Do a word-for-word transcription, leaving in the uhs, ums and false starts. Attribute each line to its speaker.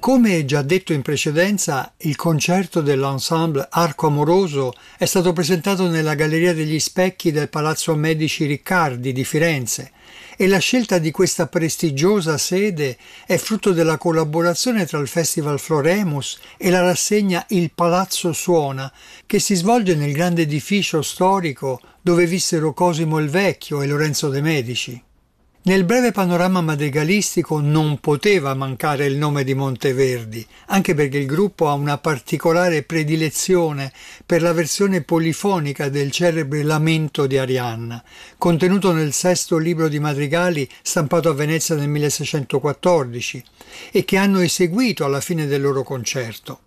Speaker 1: Come già detto in precedenza, il concerto dell'ensemble Arco Amoroso è stato presentato nella Galleria degli Specchi del Palazzo Medici Riccardi di Firenze e la scelta di questa prestigiosa sede è frutto della collaborazione tra il Festival Floremus e la rassegna Il Palazzo Suona, che si svolge nel grande edificio storico dove vissero Cosimo il Vecchio e Lorenzo de' Medici. Nel breve panorama madrigalistico non poteva mancare il nome di Monteverdi, anche perché il gruppo ha una particolare predilezione per la versione polifonica del celebre Lamento di Arianna, contenuto nel sesto libro di madrigali stampato a Venezia nel milleseicentoquattordici e che hanno eseguito alla fine del loro concerto.